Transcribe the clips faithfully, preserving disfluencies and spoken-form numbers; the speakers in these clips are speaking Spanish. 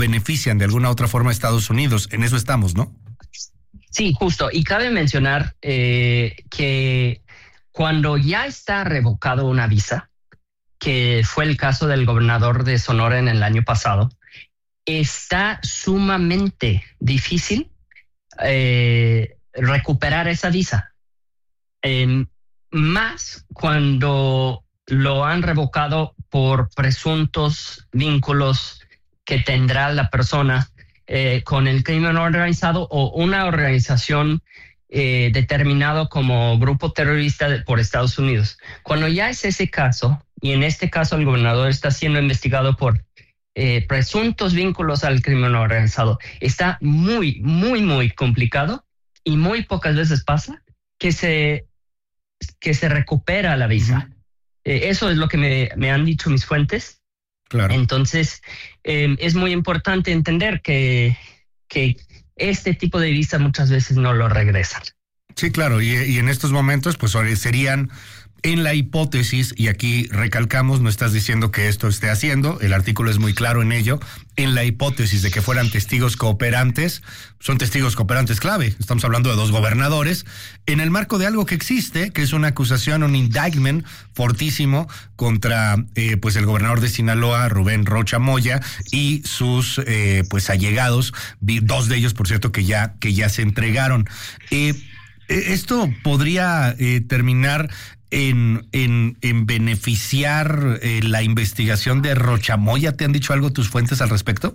benefician de alguna otra forma a Estados Unidos. En eso estamos, ¿no? Sí, justo. Y cabe mencionar eh, que cuando ya está revocado una visa, que fue el caso del gobernador de Sonora en el año pasado, está sumamente difícil eh, recuperar esa visa. Eh, más cuando lo han revocado por presuntos vínculos que tendrá la persona eh, con el crimen organizado o una organización eh, determinado como grupo terrorista de, por Estados Unidos. Cuando ya es ese caso, y en este caso el gobernador está siendo investigado por eh, presuntos vínculos al crimen organizado, está muy, muy, muy complicado y muy pocas veces pasa que se, que se recupera la visa. Uh-huh. Eh, eso es lo que me, me han dicho mis fuentes. Claro. Entonces, eh, es muy importante entender que, que este tipo de visa muchas veces no lo regresan. Sí, claro, y, y en estos momentos pues serían en la hipótesis, y aquí recalcamos, no estás diciendo que esto esté haciendo, el artículo es muy claro en ello, en la hipótesis de que fueran testigos cooperantes, son testigos cooperantes clave, estamos hablando de dos gobernadores, en el marco de algo que existe, que es una acusación, un indictment fortísimo contra eh, pues el gobernador de Sinaloa, Rubén Rocha Moya, y sus eh, pues allegados, dos de ellos, por cierto, que ya, que ya se entregaron. Eh, esto podría eh, terminar En, en, en beneficiar eh, la investigación de Rocha Moya. ¿Te han dicho algo tus fuentes al respecto?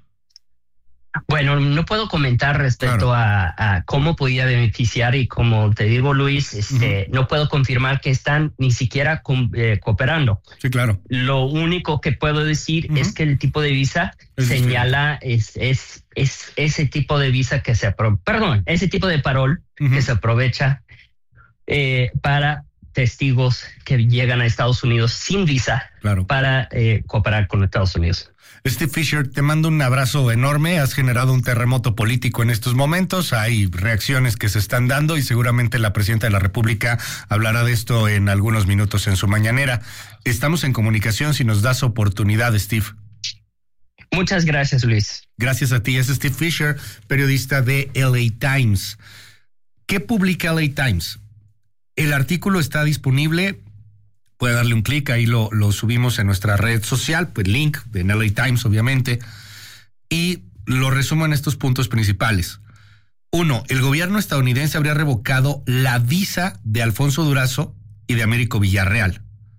Bueno, no puedo comentar respecto claro. a, a cómo podía beneficiar y como te digo, Luis, este, uh-huh. no puedo confirmar que están ni siquiera com, eh, cooperando. Sí, claro. Lo único que puedo decir uh-huh. es que el tipo de visa es señala es, es, es ese tipo de visa que se apro- perdón, ese tipo de parol uh-huh. que se aprovecha eh, para testigos que llegan a Estados Unidos sin visa claro. para eh, cooperar con Estados Unidos. Steve Fisher, te mando un abrazo enorme. Has generado un terremoto político en estos momentos. Hay reacciones que se están dando y seguramente la presidenta de la República hablará de esto en algunos minutos en su mañanera. Estamos en comunicación si nos das oportunidad, Steve. Muchas gracias, Luis. Gracias a ti. Es Steve Fisher, periodista de L A Times. ¿Qué publica L A Times? El artículo está disponible, puede darle un clic, ahí lo, lo subimos en nuestra red social, pues link de L A Times obviamente, y lo resumo en estos puntos principales. Uno, el gobierno estadounidense habría revocado la visa de Alfonso Durazo y de Américo Villarreal.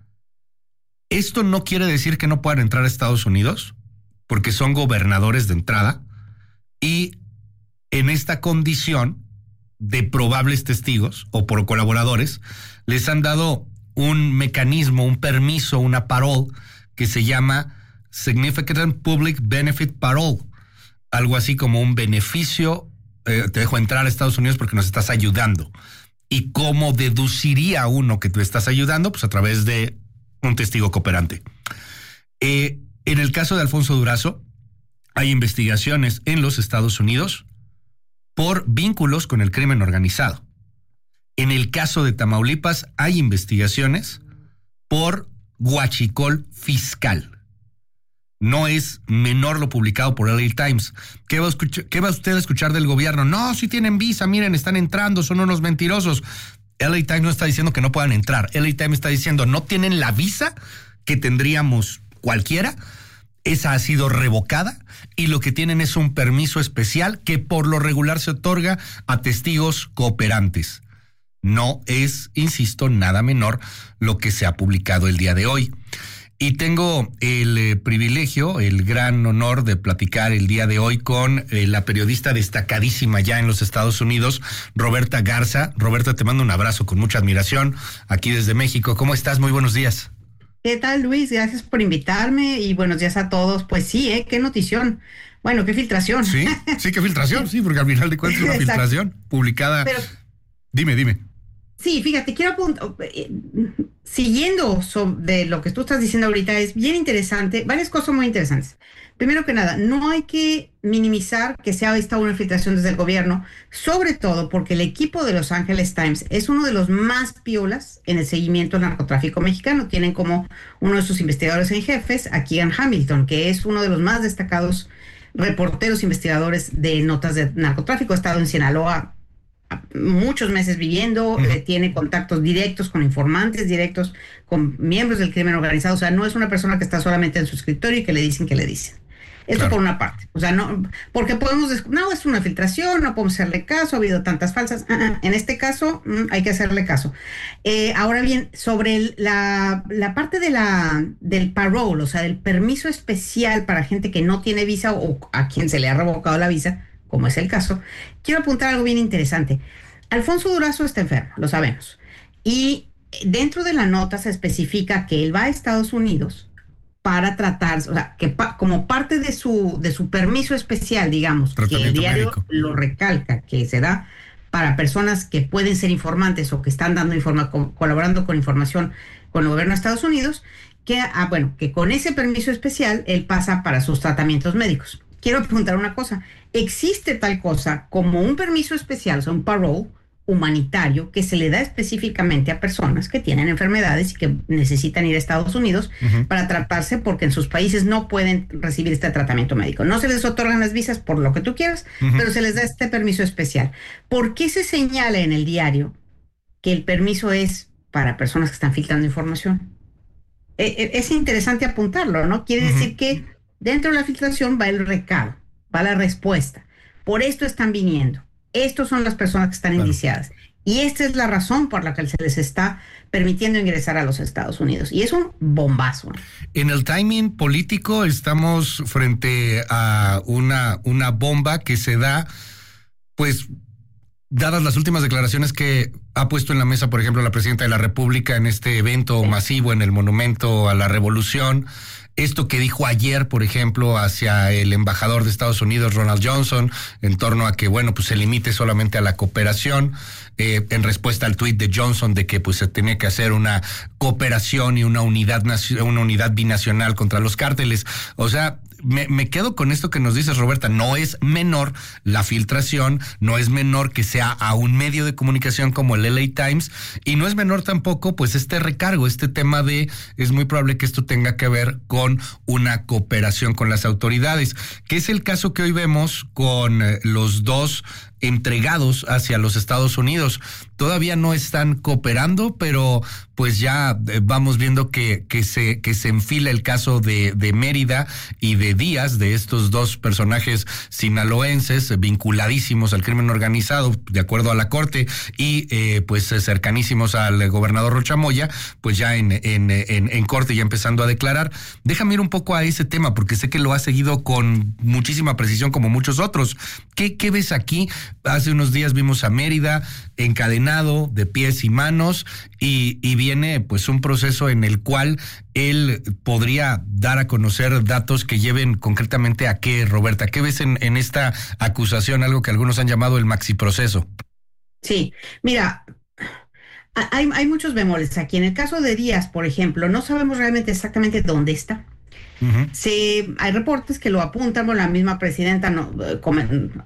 Esto no quiere decir que no puedan entrar a Estados Unidos, porque son gobernadores de entrada, y en esta condición de probables testigos o por colaboradores, les han dado un mecanismo, un permiso, una parole que se llama Significant Public Benefit Parole, algo así como un beneficio, eh, te dejo entrar a Estados Unidos porque nos estás ayudando. ¿Y cómo deduciría uno que tú estás ayudando? Pues a través de un testigo cooperante. Eh, en el caso de Alfonso Durazo, hay investigaciones en los Estados Unidos por vínculos con el crimen organizado. En el caso de Tamaulipas hay investigaciones por huachicol fiscal. No es menor lo publicado por L A Times. ¿Qué va, a escuchar, ¿Qué va usted a escuchar del gobierno? No, si tienen visa, miren, están entrando, son unos mentirosos. L A Times no está diciendo que no puedan entrar. L A Times está diciendo, no tienen la visa que tendríamos cualquiera. Esa ha sido revocada y lo que tienen es un permiso especial que por lo regular se otorga a testigos cooperantes. No es, insisto, nada menor lo que se ha publicado el día de hoy. Y tengo el eh, privilegio, el gran honor de platicar el día de hoy con eh, la periodista destacadísima ya en los Estados Unidos, Roberta Garza. Roberta, te mando un abrazo con mucha admiración aquí desde México. ¿Cómo estás? Muy buenos días. ¿Qué tal, Luis? Gracias por invitarme y buenos días a todos. Pues sí, ¿eh? Qué notición. Bueno, qué filtración. Sí, sí, qué filtración, sí, porque al final de cuentas es una filtración publicada. Pero, dime, dime. Sí, fíjate, quiero apuntar, eh, siguiendo sobre lo que tú estás diciendo ahorita, es bien interesante, varias cosas muy interesantes. Primero que nada, no hay que minimizar que sea esta una filtración desde el gobierno, sobre todo porque el equipo de Los Angeles Times es uno de los más piolas en el seguimiento al narcotráfico mexicano. Tienen como uno de sus investigadores en jefes a Keegan Hamilton, que es uno de los más destacados reporteros investigadores de notas de narcotráfico. Ha estado en Sinaloa muchos meses viviendo, uh-huh. eh, tiene contactos directos con informantes directos, con miembros del crimen organizado. O sea, no es una persona que está solamente en su escritorio y que le dicen que le dicen. Eso claro. Por una parte. O sea, no, porque podemos decir, no, es una filtración, no podemos hacerle caso, ha habido tantas falsas. Uh-uh. En este caso, mm, hay que hacerle caso. Eh, ahora bien, sobre el, la, la parte de la, del parole, o sea, del permiso especial para gente que no tiene visa o a quien se le ha revocado la visa, como es el caso, quiero apuntar algo bien interesante. Alfonso Durazo está enfermo, lo sabemos. Y dentro de la nota se especifica que él va a Estados Unidos para tratar, o sea, que pa, como parte de su, de su permiso especial, digamos, que el diario médico lo recalca, que se da para personas que pueden ser informantes o que están dando informa, co colaborando con información con el gobierno de Estados Unidos, que, ah, bueno, que con ese permiso especial él pasa para sus tratamientos médicos. Quiero preguntar una cosa, ¿existe tal cosa como un permiso especial, o sea, un parole humanitario que se le da específicamente a personas que tienen enfermedades y que necesitan ir a Estados Unidos uh-huh. para tratarse porque en sus países no pueden recibir este tratamiento médico? No se les otorgan las visas por lo que tú quieras, uh-huh. pero se les da este permiso especial. ¿Por qué se señala en el diario que el permiso es para personas que están filtrando información? Eh, es interesante apuntarlo, ¿no? Quiere uh-huh. decir que dentro de la filtración va el recado, va la respuesta. Por esto están viniendo. Estos son las personas que están claro. indiciadas. Y esta es la razón por la que se les está permitiendo ingresar a los Estados Unidos. Y es un bombazo. En el timing político estamos frente a una, una bomba que se da, pues, dadas las últimas declaraciones que ha puesto en la mesa, por ejemplo, la presidenta de la República en este evento sí. masivo en el Monumento a la Revolución. Esto que dijo ayer, por ejemplo, hacia el embajador de Estados Unidos, Ronald Johnson, en torno a que, bueno, pues se limite solamente a la cooperación, eh, en respuesta al tuit de Johnson de que pues se tenía que hacer una cooperación y una unidad, una unidad binacional contra los cárteles. O sea, me, me quedo con esto que nos dices, Roberta, no es menor la filtración, no es menor que sea a un medio de comunicación como el L A Times, y no es menor tampoco pues este recargo, este tema de, es muy probable que esto tenga que ver con una cooperación con las autoridades, que es el caso que hoy vemos con eh, los dos entregados hacia los Estados Unidos. Todavía no están cooperando, pero pues ya eh, vamos viendo que, que, se, que se enfila el caso de, de Mérida y de Díaz, de estos dos personajes sinaloenses vinculadísimos al crimen organizado, de acuerdo a la Corte, y eh, pues cercanísimos al gobernador Rocha Moya, pues ya en, en, en, en Corte ya empezando a declarar. Déjame ir un poco a ese tema, porque sé que lo has seguido con muchísima precisión como muchos otros. ¿Qué, qué ves aquí? Hace unos días vimos a Mérida encadenado de pies y manos y, y viene pues un proceso en el cual él podría dar a conocer datos que lleven concretamente a qué, Roberta. ¿Qué ves en, en esta acusación, algo que algunos han llamado el maxiproceso? Sí, mira, hay, hay muchos bemoles aquí. En el caso de Díaz, por ejemplo, no sabemos realmente exactamente dónde está. Uh-huh. Sí, hay reportes que lo apuntan, bueno, la misma presidenta no, com,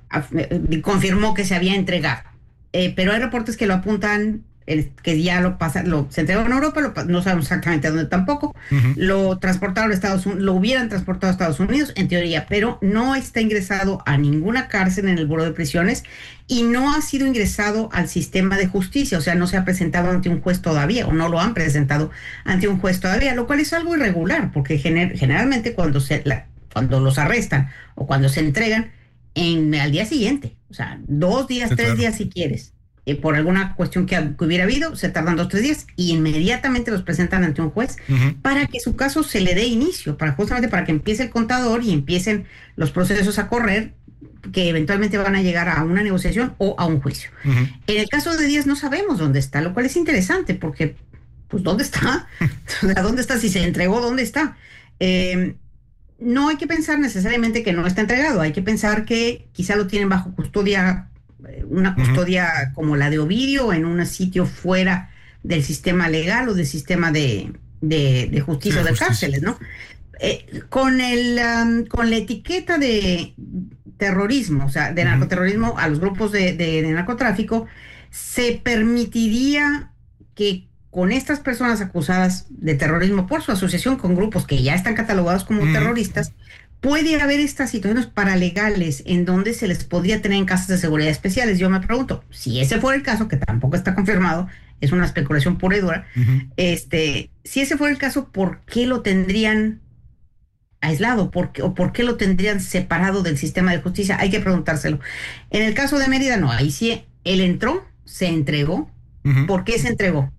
confirmó que se había entregado, eh, pero hay reportes que lo apuntan, el, que ya lo pasa, lo, se entregó en Europa, lo, no sabemos exactamente dónde tampoco, uh-huh. lo transportaron a Estados Unidos, lo hubieran transportado a Estados Unidos en teoría, pero no está ingresado a ninguna cárcel en el Buró de Prisiones y no ha sido ingresado al sistema de justicia, o sea, no se ha presentado ante un juez todavía, o no lo han presentado ante un juez todavía, lo cual es algo irregular, porque gener, generalmente cuando, se, la, cuando los arrestan o cuando se entregan, en, al día siguiente, o sea, dos días, sí, tres claro. días si quieres, eh, por alguna cuestión que, que hubiera habido, se tardan dos, tres días y inmediatamente los presentan ante un juez uh-huh. para que su caso se le dé inicio, para justamente para que empiece el contador y empiecen los procesos a correr, que eventualmente van a llegar a una negociación o a un juicio. Uh-huh. En el caso de Díaz no sabemos dónde está, lo cual es interesante porque, pues, ¿dónde está? O sea, ¿dónde está? Si se entregó, ¿dónde está? Eh, no hay que pensar necesariamente que no está entregado, hay que pensar que quizá lo tienen bajo custodia, una custodia uh-huh. como la de Ovidio, en un sitio fuera del sistema legal o del sistema de, de, de justicia sí, de justicia. Cárceles, ¿no? Eh, con, el, um, con la etiqueta de terrorismo, o sea, de uh-huh. narcoterrorismo a los grupos de, de, de narcotráfico, se permitiría que con estas personas acusadas de terrorismo por su asociación con grupos que ya están catalogados como uh-huh. terroristas, puede haber estas situaciones paralegales en donde se les podría tener en casas de seguridad especiales. Yo me pregunto, si ese fuera el caso, que tampoco está confirmado, es una especulación pura y dura, uh-huh. este, si ese fuera el caso, ¿por qué lo tendrían aislado? ¿Por qué, ¿O por qué lo tendrían separado del sistema de justicia? Hay que preguntárselo. En el caso de Mérida, no, ahí sí, él entró, se entregó. Uh-huh. ¿Por qué se entregó?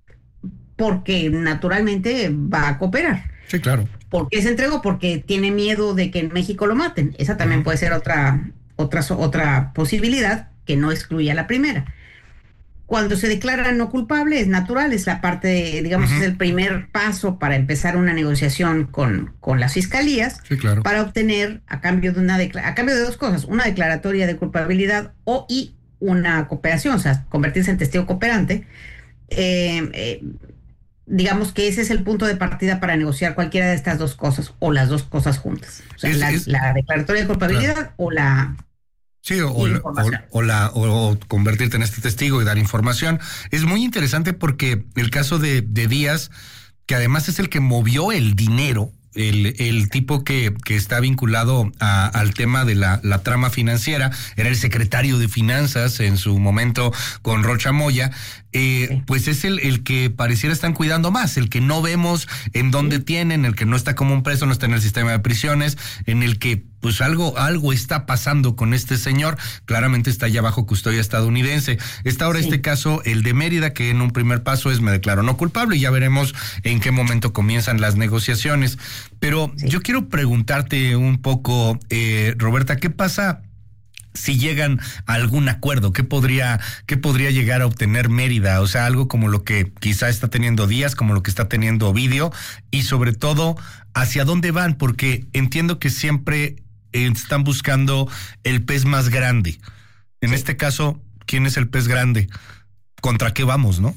Porque naturalmente va a cooperar. Sí, claro. ¿Por qué se entregó? Porque tiene miedo de que en México lo maten. Esa también uh-huh. puede ser otra, otra, otra posibilidad que no excluya la primera. Cuando se declara no culpable, es natural, es la parte, de, digamos, uh-huh. es el primer paso para empezar una negociación con, con las fiscalías, sí, claro. para obtener, a cambio de una a cambio de dos cosas, una declaratoria de culpabilidad o y una cooperación, o sea, convertirse en testigo cooperante. Eh, eh, digamos que ese es el punto de partida para negociar cualquiera de estas dos cosas, o las dos cosas juntas. O sea, es, la, es, la declaratoria de culpabilidad claro. o la... Sí, o, o, o, o, la, o, o convertirte en este testigo y dar información. Es muy interesante porque el caso de, de Díaz, que además es el que movió el dinero, el, el tipo que, que está vinculado a, al tema de la, la trama financiera, era el secretario de Finanzas en su momento con Rocha Moya, eh, sí. pues es el, el que pareciera están cuidando más, el que no vemos en dónde sí. tienen, el que no está como un preso, no está en el sistema de prisiones, en el que pues algo, algo está pasando con este señor, claramente está ya bajo custodia estadounidense. Está ahora sí. este caso, el de Mérida, que en un primer paso es me declaro no culpable y ya veremos en qué momento comienzan las negociaciones. Pero sí. yo quiero preguntarte un poco, eh, Roberta, ¿qué pasa si llegan a algún acuerdo? ¿Qué podría, qué podría llegar a obtener Mérida? O sea, algo como lo que quizá está teniendo Díaz, como lo que está teniendo Ovidio, y sobre todo, ¿hacia dónde van? Porque entiendo que siempre están buscando el pez más grande. En sí. este caso, ¿quién es el pez grande? ¿Contra qué vamos, no?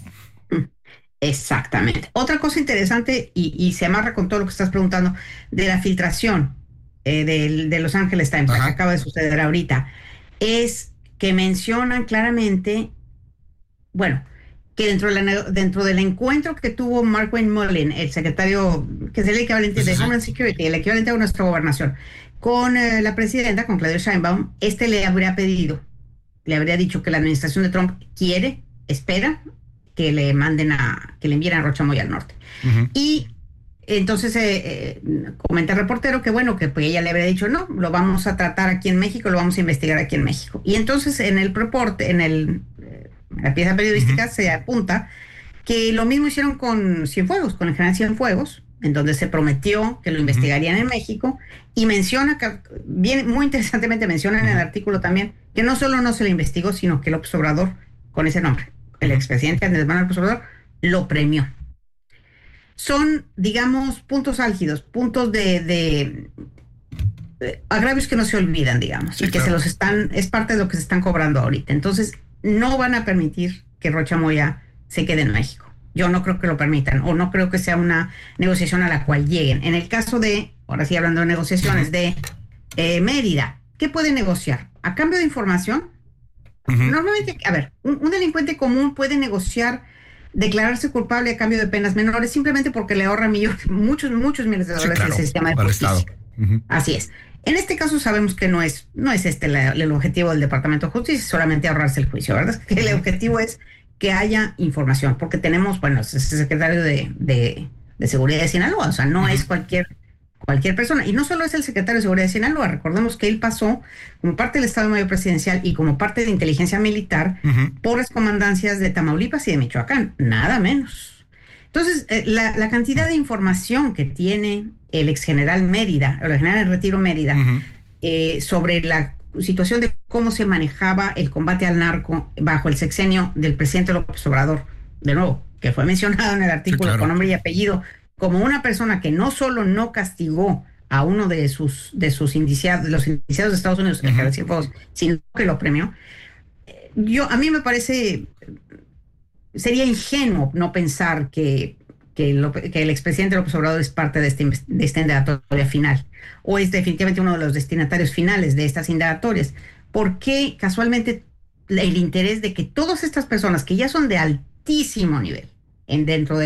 Exactamente. Otra cosa interesante, y, y se amarra con todo lo que estás preguntando, de la filtración eh, de, de Los Angeles Times, que acaba de suceder ahorita, es que mencionan claramente, bueno, que dentro, de la, dentro del encuentro que tuvo Mark Wayne Mullin, el secretario, que es el equivalente de Homeland Security, el equivalente a nuestra gobernación, con eh, la presidenta, con Claudia Sheinbaum, este le habría pedido, le habría dicho que la administración de Trump quiere, espera, que le manden a, que le envíen a Rocha Moya al norte. Uh-huh. Y entonces eh, eh, comenta el reportero que bueno, que pues ella le habría dicho, no, lo vamos a tratar aquí en México, lo vamos a investigar aquí en México. Y entonces en el reporte, en el, eh, la pieza periodística uh-huh. se apunta que lo mismo hicieron con Cienfuegos, con el general Cienfuegos, en donde se prometió que lo investigarían uh-huh. en México, y menciona, que bien, muy interesantemente menciona uh-huh. en el artículo también, que no solo no se le investigó, sino que López Obrador, con ese nombre, el expresidente Andrés Manuel López Obrador, lo premió. Son, digamos, puntos álgidos, puntos de, de, de agravios que no se olvidan, digamos, sí, y que claro. se los están, es parte de lo que se están cobrando ahorita. Entonces, no van a permitir que Rocha Moya se quede en México. Yo no creo que lo permitan, o no creo que sea una negociación a la cual lleguen. En el caso de, ahora sí hablando de negociaciones, de eh, Mérida, ¿qué puede negociar? ¿A cambio de información? Uh-huh. Normalmente, a ver, un, un delincuente común puede negociar, declararse culpable a cambio de penas menores simplemente porque le ahorra millones, muchos, muchos miles de dólares sí, claro, al sistema de justicia. Uh-huh. Así es. En este caso sabemos que no es, no es este la, el objetivo del Departamento de Justicia, solamente ahorrarse el juicio, ¿verdad? Que el objetivo es que haya información, porque tenemos, bueno, es el secretario de, de, de Seguridad de Sinaloa, o sea, no uh-huh. es cualquier cualquier persona, y no solo es el secretario de Seguridad de Sinaloa, recordemos que él pasó como parte del Estado Mayor Presidencial y como parte de inteligencia militar uh-huh. por las comandancias de Tamaulipas y de Michoacán, nada menos. Entonces, eh, la, la cantidad de información que tiene el ex general Mérida, o el general en retiro Mérida, uh-huh. eh, sobre la situación de cómo se manejaba el combate al narco bajo el sexenio del presidente López Obrador, de nuevo, que fue mencionado en el artículo sí, claro. con nombre y apellido, como una persona que no solo no castigó a uno de sus de sus indiciados, los indiciados de Estados Unidos, uh-huh. sino que lo premió. Yo, a mí me parece, sería ingenuo no pensar que, que, lo, que el expresidente López Obrador es parte de, este, de esta indagatoria final, o es definitivamente uno de los destinatarios finales de estas indagatorias, porque casualmente el interés de que todas estas personas que ya son de altísimo nivel en dentro del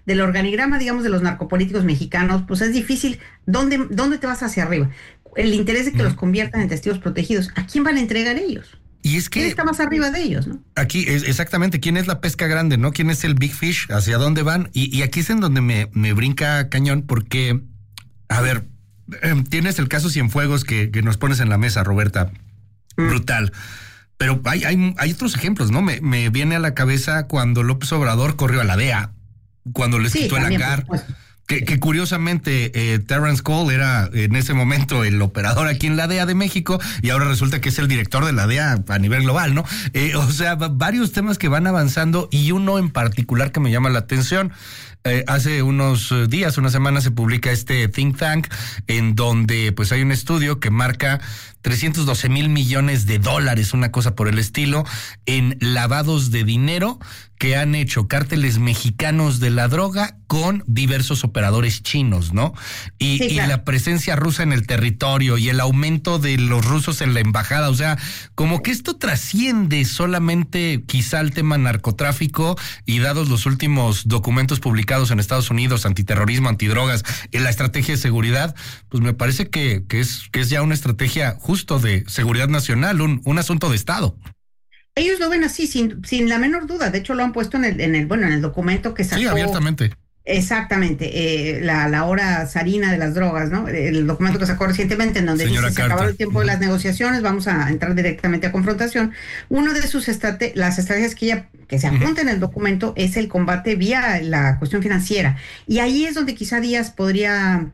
del organigrama, digamos, de los narcopolíticos mexicanos, pues es difícil. ¿Dónde, dónde te vas hacia arriba? El interés de que los conviertan en testigos protegidos. ¿A quién van a entregar ellos? Y es que ¿Quién está más arriba de ellos, no? Aquí es exactamente quién es la pesca grande, ¿no? ¿Quién es el big fish? ¿Hacia dónde van? Y, y aquí es en donde me, me brinca cañón porque, a ver, eh, tienes el caso Cienfuegos que, que nos pones en la mesa, Roberta. Mm. Brutal. Pero hay, hay, hay otros ejemplos, ¿no? Me, me viene a la cabeza cuando López Obrador corrió a la D E A, cuando les sí, quitó el hangar. Que, que curiosamente eh, Terrence Cole era en ese momento el operador aquí en la D E A de México y ahora resulta que es el director de la D E A a nivel global, ¿no? Eh, o sea, varios temas que van avanzando y uno en particular que me llama la atención. Eh, hace unos días, una semana, se publica este think tank en donde pues hay un estudio que marca trescientos doce mil millones de dólares, una cosa por el estilo, en lavados de dinero que han hecho cárteles mexicanos de la droga con diversos operadores chinos, ¿no? Y, sí, claro. y la presencia rusa en el territorio y el aumento de los rusos en la embajada, o sea, como que esto trasciende solamente quizá el tema narcotráfico y dados los últimos documentos publicados en Estados Unidos, antiterrorismo, antidrogas, en la estrategia de seguridad, pues me parece que, que, es, que es ya una estrategia justo de seguridad nacional, un, un asunto de Estado. Ellos lo ven así, sin, sin la menor duda. De hecho, lo han puesto en el, en el, bueno, en el documento que sacó. Sí, abiertamente. Exactamente, eh, la, la hora zarina de las drogas, ¿no? El documento que sacó recientemente en donde Señora dice, se acabó el tiempo de las negociaciones, vamos a entrar directamente a confrontación. Uno de sus estrate las estrategias que ella, que se apunta en el documento es el combate vía la cuestión financiera. Y ahí es donde quizá Díaz podría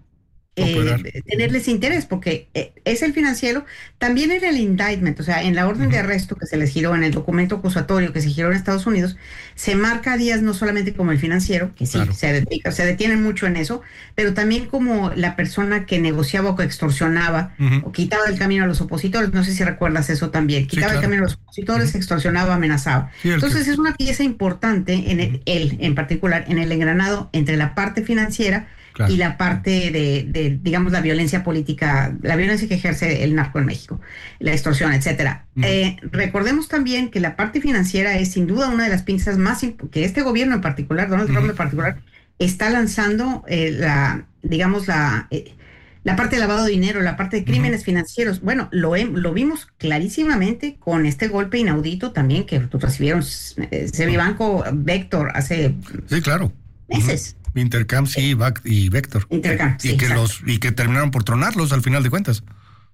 Eh, tenerles interés, porque eh, es el financiero, también en el indictment, o sea, en la orden uh-huh. de arresto que se les giró, en el documento acusatorio que se giró en Estados Unidos, se marca a Díaz no solamente como el financiero, que sí, claro. se, dedica, se detienen mucho en eso, pero también como la persona que negociaba o que extorsionaba uh-huh. o quitaba el camino a los opositores. No sé si recuerdas eso también, quitaba sí, claro. el camino a los opositores, uh-huh. extorsionaba, amenazaba. Sí, Entonces que... es una pieza importante, en el, él en particular, en el engranado entre la parte financiera Claro. y la parte de, de, digamos, la violencia política, la violencia que ejerce el narco en México, la extorsión, etcétera. Uh-huh. Eh, recordemos también que la parte financiera es sin duda una de las pinzas más imp- que este gobierno en particular, Donald uh-huh. Trump en particular, está lanzando eh, la, digamos, la, eh, la parte de lavado de dinero, la parte de crímenes uh-huh. financieros. Bueno, lo, he, lo vimos clarísimamente con este golpe inaudito también que recibieron eh, Servibanco, Vector hace sí, claro. meses. Uh-huh. Intercam, sí, y Vector. Intercam, y sí, que exacto. los y que terminaron por tronarlos al final de cuentas.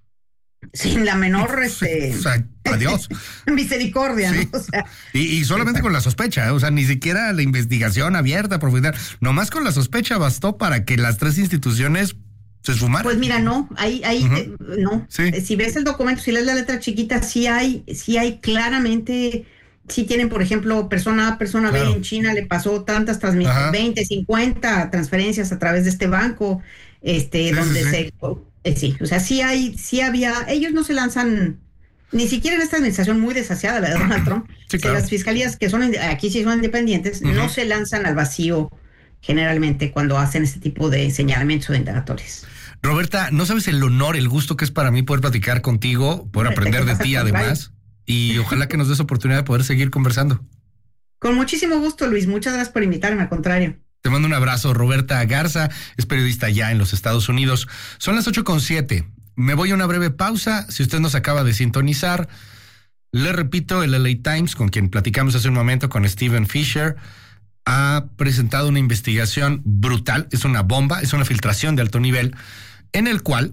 Sin la menor este o sea, adiós. misericordia, sí. ¿no? O sea, y, y solamente exacto. con la sospecha, o sea, ni siquiera la investigación abierta, profundidad, nomás con la sospecha bastó para que las tres instituciones se esfumaran. Pues mira, no, ahí, ahí, uh-huh. eh, no. Sí. Si ves el documento, si lees la letra chiquita, sí hay, sí hay claramente. Sí tienen, por ejemplo, persona A, persona claro. B en China le pasó tantas transmisiones, veinte, cincuenta transferencias a través de este banco, este, sí, donde sí, se, sí. Eh, sí, o sea, sí hay, sí había, ellos no se lanzan, ni siquiera en esta administración muy desasiada, la de Donald Trump, sí, claro. las fiscalías que son, aquí sí son independientes, uh-huh. no se lanzan al vacío generalmente cuando hacen este tipo de señalamientos o de indagatorios. Roberta, no sabes el honor, el gusto que es para mí poder platicar contigo, poder aprender de ti además. Y ojalá que nos des oportunidad de poder seguir conversando. Con muchísimo gusto, Luis. Muchas gracias por invitarme, al contrario. Te mando un abrazo. Roberta Garza es periodista ya en los Estados Unidos. Son las ocho con siete. Me voy a una breve pausa. Si usted nos acaba de sintonizar, le repito, el L A Times, con quien platicamos hace un momento, con Steven Fisher, ha presentado una investigación brutal. Es una bomba, es una filtración de alto nivel, en el cual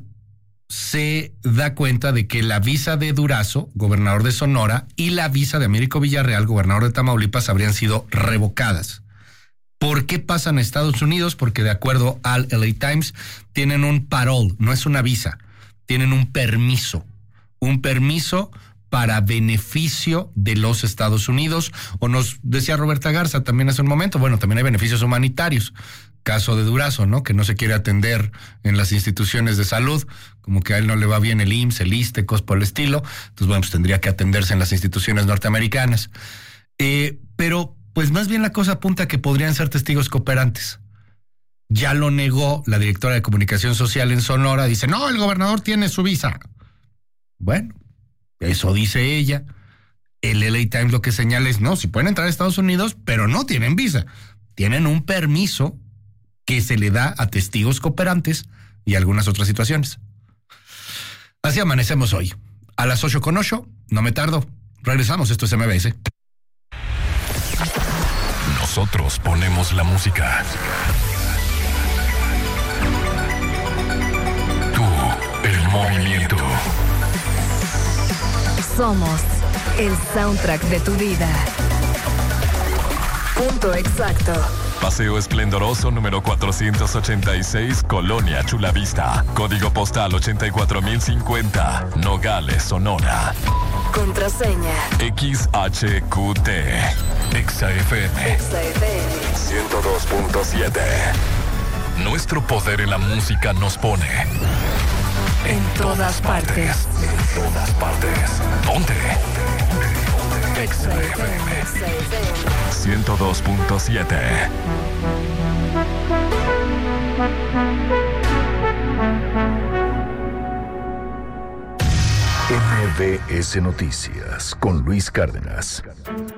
se da cuenta de que la visa de Durazo, gobernador de Sonora, y la visa de Américo Villarreal, gobernador de Tamaulipas, habrían sido revocadas. ¿Por qué pasan a Estados Unidos? Porque de acuerdo al L A Times, tienen un parole, no es una visa, tienen un permiso, un permiso para beneficio de los Estados Unidos, o nos decía Roberta Garza también hace un momento, bueno, también hay beneficios humanitarios. Caso de Durazo, ¿no? Que no se quiere atender en las instituciones de salud, como que a él no le va bien el I M S S, el ISSSTE, cosas por el estilo. Entonces, bueno, pues tendría que atenderse en las instituciones norteamericanas. Eh, pero, pues más bien la cosa apunta a que podrían ser testigos cooperantes. Ya lo negó la directora de comunicación social en Sonora. Dice, no, el gobernador tiene su visa. Bueno, eso dice ella. El L A Times lo que señala es, no, si pueden entrar a Estados Unidos, pero no tienen visa. Tienen un permiso que se le da a testigos cooperantes y algunas otras situaciones. Así amanecemos hoy. A las ocho con ocho, no me tardo. Regresamos, esto es M B S. Nosotros ponemos la música. Tú, el movimiento. Somos el soundtrack de tu vida. Punto exacto. Paseo Esplendoroso número cuatrocientos ochenta y seis, Colonia Chulavista. Código postal ochenta y cuatro mil cincuenta, Nogales, Sonora. Contraseña X H Q T. Exa F M. Exa F M ciento dos punto siete. Nuestro poder en la música nos pone en todas partes. En todas partes. Ponte. Exa F M ciento dos punto siete. M B S Noticias con Luis Cárdenas.